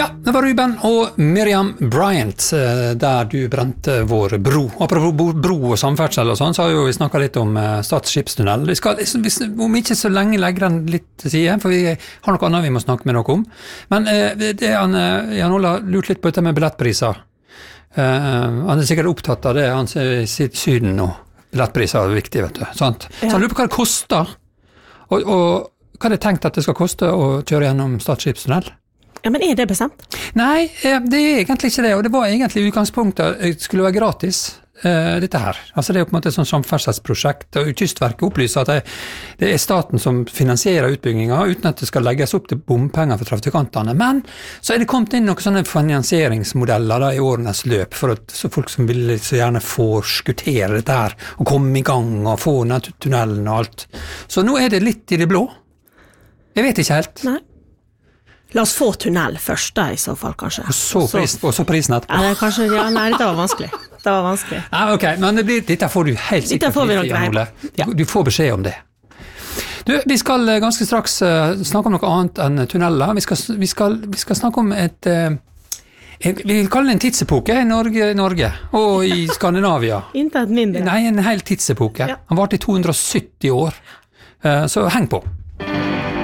Ja, det var Ruben og Miriam Bryant, der du brente vår bro. Apropos bro og samferdsel og sånn, så har vi snakket litt om Stad skipstunnel. Vi skal om ikke så lenge legge den litt til side, for vi har noe annet vi må snakke med dere om. Men Jan Ola lurt litt på dette med billettpriser. Han sikkert opptatt av det, han sitter i Syden nå. Billettpriser er viktig, vet du. Sant? Så han lurer på hva det koster, og hva er det tenkt at det skal koste å kjøre gjennom Stad skipstunnel? Ja, men det bestemt? Nei, det egentlig ikke det, og det var egentlig i utgangspunktet det skulle være gratis, dette her. Altså det jo på en måte et sånt samferdselsprosjekt, og Kystverket opplyser at det staten som finansierer utbygginga, uten at det skal legges opp til bompenger for trafikantene. Men så det kommet inn noen sånne finansieringsmodeller da, i årenes løp, for at så folk som vil så gjerne forskuttere dette her, og komme i gang og få ned tunnelen og alt. Så nå det litt i det blå. Jeg vet ikke helt. Nei. La oss få tunnel først da, i så fall, kanskje. Og så prisen etterpå. Ja, kanskje, nei, dette var vanskelig. Ja, ok, men dette får du helt sikkert. Dette får vi nok med. Ja. Du får beskjed om det. Du, vi skal ganske straks snakke om noe annet enn tunneler. Vi skal snakke om vi kaller det en tidsepoke i Norge og i Skandinavia. Intet mindre. Nei, en hel tidsepoke. Han varte i 270 år. Så heng på.